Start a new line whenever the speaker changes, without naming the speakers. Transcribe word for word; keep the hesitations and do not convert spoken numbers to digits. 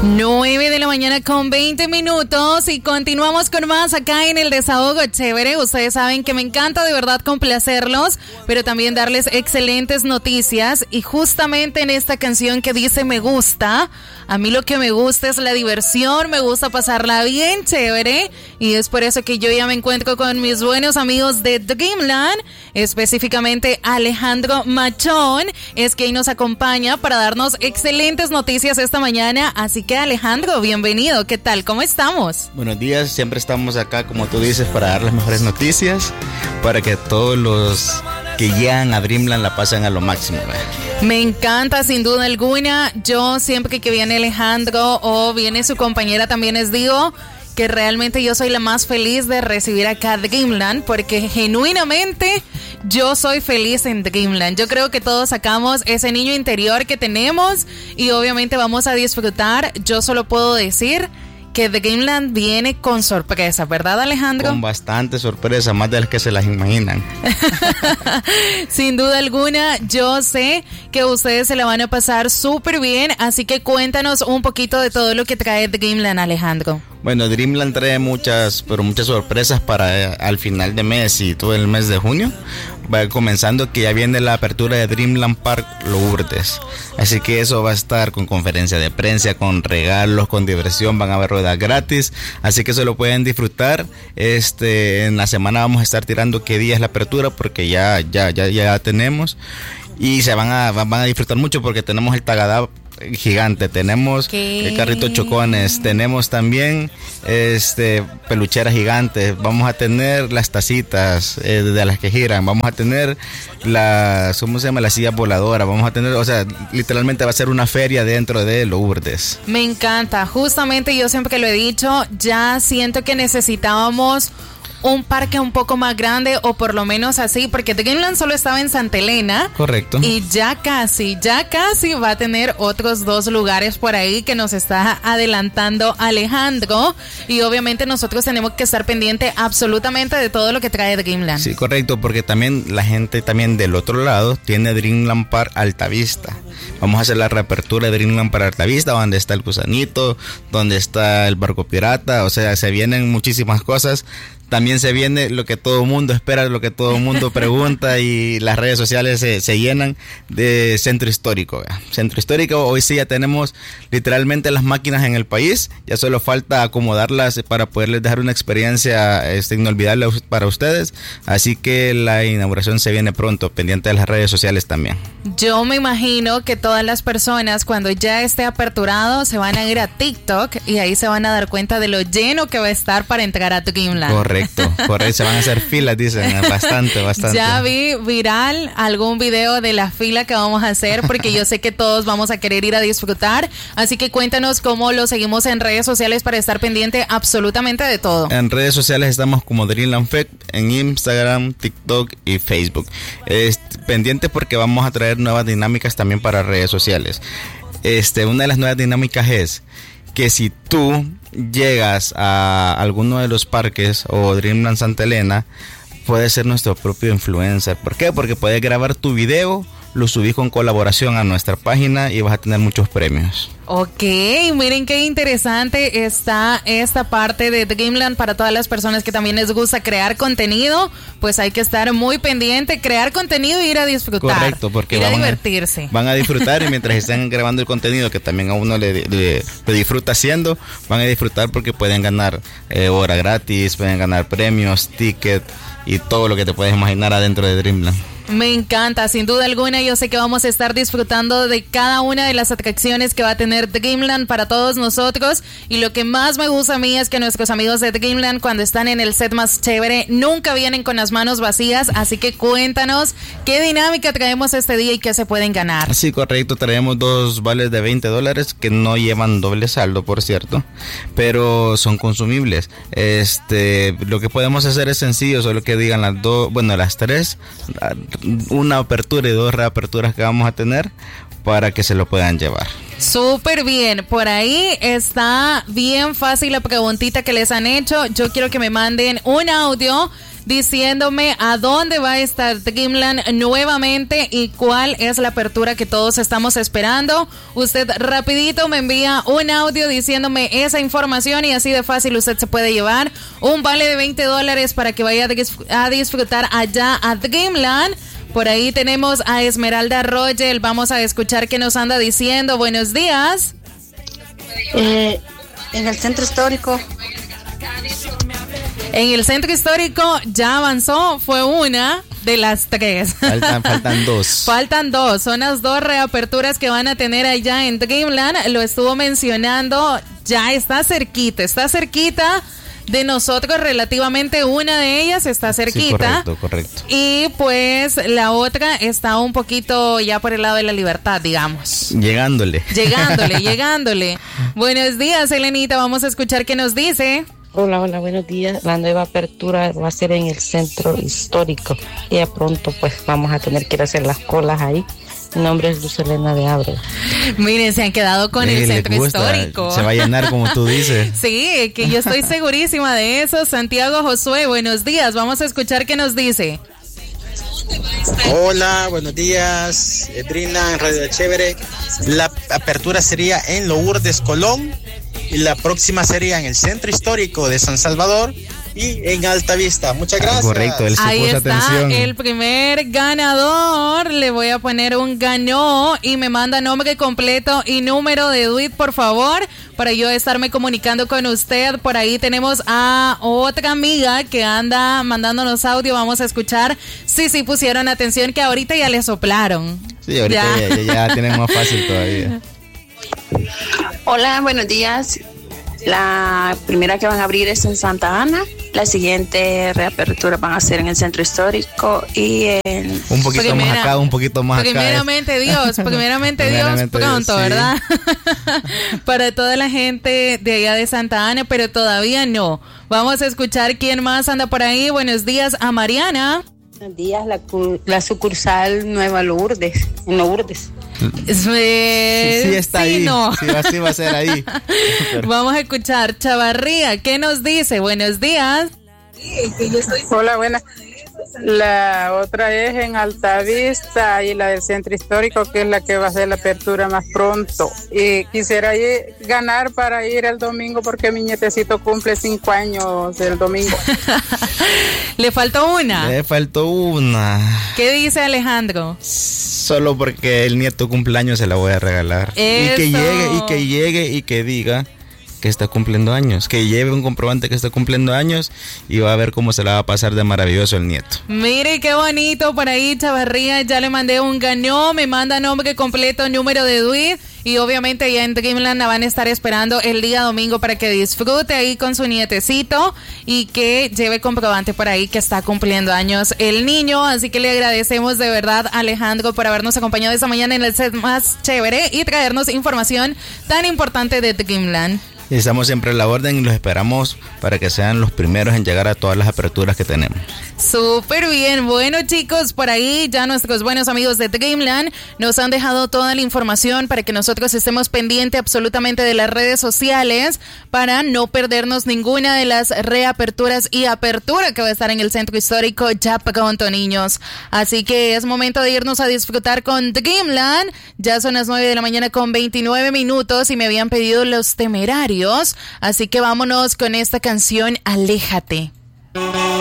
nueve de la mañana con veinte minutos y continuamos con más acá en el Desahogo Chévere. Ustedes saben que me encanta de verdad complacerlos, pero también darles excelentes noticias. Y justamente en esta canción que dice me gusta, a mí lo que me gusta es la diversión, me gusta pasarla bien chévere. Y es por eso que yo ya me encuentro con mis buenos amigos de Dreamland, específicamente Alejandro Machón, es quien nos acompaña para darnos excelentes noticias esta mañana. Así que Alejandro, bienvenido, ¿qué tal? ¿Cómo estamos?
Buenos días, siempre estamos acá, como tú dices, para dar las mejores noticias, para que todos los que llegan a Dreamland la pasen a lo máximo, ¿verdad?
Me encanta, sin duda alguna. Yo siempre que viene Alejandro o viene su compañera también les digo que realmente yo soy la más feliz de recibir acá a Dreamland, porque genuinamente yo soy feliz en Dreamland. Yo creo que todos sacamos ese niño interior que tenemos y obviamente vamos a disfrutar. Yo solo puedo decir que Dreamland viene con sorpresa, ¿verdad, Alejandro?
Con bastante sorpresa, más de las que se las imaginan.
Sin duda alguna, yo sé que ustedes se la van a pasar súper bien, así que cuéntanos un poquito de todo lo que trae Dreamland, Alejandro.
Bueno, Dreamland trae muchas, pero muchas sorpresas para eh, al final de mes y todo el mes de junio. Va comenzando que ya viene la apertura de Dreamland Park Lourdes. Así que eso va a estar con conferencia de prensa, con regalos, con diversión, van a haber ruedas gratis. Así que eso lo pueden disfrutar. Este, en la semana vamos a estar tirando qué día es la apertura, porque ya, ya, ya, ya tenemos. Y se van a, van a disfrutar mucho porque tenemos el Tagadá gigante, tenemos ¿Qué? el carrito chocones, tenemos también este pelucheras gigantes, vamos a tener las tacitas eh, de las que giran, vamos a tener las, ¿cómo se llama? La silla voladora, vamos a tener, o sea, literalmente va a ser una feria dentro de Lourdes.
Me encanta, justamente yo siempre lo he dicho, ya siento que necesitábamos un parque un poco más grande, o por lo menos así, porque Dreamland solo estaba en Santa Elena.
Correcto.
Y ya casi, ya casi va a tener otros dos lugares por ahí que nos está adelantando Alejandro. Y obviamente nosotros tenemos que estar pendiente absolutamente de todo lo que trae Dreamland.
Sí, correcto, porque también la gente también del otro lado tiene Dreamland Park Altavista. Vamos a hacer la reapertura de Dreamland Park Altavista, donde está el gusanito, donde está el barco pirata, o sea, se vienen muchísimas cosas. También se viene lo que todo el mundo espera, lo que todo el mundo pregunta, y las redes sociales se, se llenan de centro histórico. ¿verdad? Centro histórico, hoy sí ya tenemos literalmente las máquinas en el país, ya solo falta acomodarlas para poderles dejar una experiencia este, inolvidable para ustedes. Así que la inauguración se viene pronto, pendiente de las redes sociales también.
Yo me imagino que todas las personas cuando ya esté aperturado se van a ir a TikTok y ahí se van a dar cuenta de lo lleno que va a estar para entrar a Dreamland.
Correcto. Correcto, correcto, se van a hacer filas, dicen, bastante, bastante.
Ya vi viral algún video de la fila que vamos a hacer, porque yo sé que todos vamos a querer ir a disfrutar, así que cuéntanos cómo lo seguimos en redes sociales para estar pendiente absolutamente de todo.
En redes sociales estamos como Dreamland Fest, en Instagram, TikTok y Facebook. Es pendiente porque vamos a traer nuevas dinámicas también para redes sociales. Este, una de las nuevas dinámicas es que si tú llegas a alguno de los parques o Dreamland Santa Elena, puedes ser nuestro propio influencer. ¿Por qué? Porque puedes grabar tu video, lo subís con colaboración a nuestra página y vas a tener muchos premios.
Ok, miren qué interesante está esta parte de Dreamland para todas las personas que también les gusta crear contenido. Pues hay que estar muy pendiente, crear contenido y ir a disfrutar.
Correcto, porque
ir a
vamos
divertirse.
A, van a disfrutar y mientras estén grabando el contenido que también a uno le, le, le disfruta haciendo, van a disfrutar porque pueden ganar eh, hora gratis, pueden ganar premios, tickets y todo lo que te puedes imaginar adentro de Dreamland.
Me encanta, sin duda alguna. Yo sé que vamos a estar disfrutando de cada una de las atracciones que va a tener Dreamland para todos nosotros. Y lo que más me gusta a mí es que nuestros amigos de Dreamland, cuando están en el set más chévere, nunca vienen con las manos vacías. Así que cuéntanos qué dinámica traemos este día y qué se pueden ganar.
Sí, correcto. Traemos dos vales de veinte dólares que no llevan doble saldo, por cierto, pero son consumibles. Este, lo que podemos hacer es sencillo, solo que digan las dos, bueno, las tres, una apertura y dos reaperturas que vamos a tener para que se lo puedan llevar.
Súper bien, por ahí está bien fácil la preguntita que les han hecho. Yo quiero que me manden un audio diciéndome a dónde va a estar Dreamland nuevamente y cuál es la apertura que todos estamos esperando. Usted rapidito me envía un audio diciéndome esa información y así de fácil usted se puede llevar un vale de veinte dólares para que vaya a disfrutar allá a Dreamland. Por ahí tenemos a Esmeralda Rogel, vamos a escuchar qué nos anda diciendo. Buenos días.
Eh, en el centro histórico.
En el centro histórico ya avanzó, fue una de las tres.
Faltan, faltan dos.
Faltan dos, son las dos reaperturas que van a tener allá en Dreamland. Lo estuvo mencionando, ya está cerquita, está cerquita de nosotros relativamente, una de ellas está cerquita.
Sí, correcto, correcto.
Y pues la otra está un poquito ya por el lado de la libertad, digamos.
Llegándole.
Llegándole, llegándole. Buenos días, Elenita, vamos a escuchar qué nos dice.
Hola, hola, buenos días. La nueva apertura va a ser en el centro histórico. Y ya pronto pues vamos a tener que ir a hacer las colas ahí. Mi nombre es Luz Elena de Ábrego.
Miren, se han quedado con
eh,
el centro
gusta,
histórico.
Se va a llenar como tú dices.
Sí, que yo estoy segurísima de eso. Santiago Josué, buenos días. Vamos a escuchar qué nos dice.
Hola, buenos días. Edrina, en Radio Chévere. La apertura sería en Lourdes, Colón. Y la próxima sería en el centro histórico de San Salvador y en Altavista. Muchas gracias.
Correcto, él se
Ahí
puso
está
atención.
El primer ganador. Le voy a poner un ganó y me manda nombre completo y número de D U I T, por favor, para yo estarme comunicando con usted. Por ahí tenemos a otra amiga que anda mandándonos audio. Vamos a escuchar si sí, sí pusieron atención, que ahorita ya le soplaron.
Sí, ahorita ya, ya, ya tienen más fácil todavía.
Hola, buenos días. La primera que van a abrir es en Santa Ana. La siguiente reapertura van a ser en el centro histórico y en...
Un poquito
Primera,
más acá, un poquito más
primeramente
acá.
Dios, primeramente,
primeramente
Dios, pronto,
Dios, sí.
¿verdad? Para toda la gente de allá de Santa Ana, pero todavía no. Vamos a escuchar quién más anda por ahí. Buenos días a Mariana.
Buenos días, la, la sucursal Nueva Lourdes, en Lourdes.
Eh,
Sí, sí está
sí,
ahí.
no.
Sí, así va a ser ahí. Pero...
Vamos a escuchar Chavarría. ¿Qué nos dice? Buenos días.
Hola, buenas. La otra es en Altavista y la del centro histórico, que es la que va a ser la apertura más pronto. Y quisiera ir, ganar para ir el domingo porque mi nietecito cumple cinco años el domingo.
Le faltó una.
Le faltó una.
¿Qué dice Alejandro?
Solo porque el nieto cumpleaños se la voy a regalar.
Eso.
Y que llegue, y que llegue, y que diga que está cumpliendo años. Que lleve un comprobante que está cumpliendo años y va a ver cómo se la va a pasar de maravilloso el nieto.
Mire qué bonito por ahí, Chavarría. Ya le mandé un ganó, me manda nombre completo, número de D U I T. Y obviamente ya en Dreamland van a estar esperando el día domingo para que disfrute ahí con su nietecito y que lleve comprobante por ahí que está cumpliendo años el niño. Así que le agradecemos de verdad, Alejandro, por habernos acompañado esta mañana en el set más chévere y traernos información tan importante de Dreamland.
Y estamos siempre a la orden y los esperamos para que sean los primeros en llegar a todas las aperturas que tenemos.
Súper bien. Bueno, chicos, por ahí ya nuestros buenos amigos de Dreamland nos han dejado toda la información para que nosotros estemos pendientes absolutamente de las redes sociales para no perdernos ninguna de las reaperturas y apertura que va a estar en el centro histórico ya pronto, niños. Así que es momento de irnos a disfrutar con Dreamland. Ya son las nueve de la mañana con veintinueve minutos y me habían pedido Los Temerarios. Así que vámonos con esta canción, Aléjate.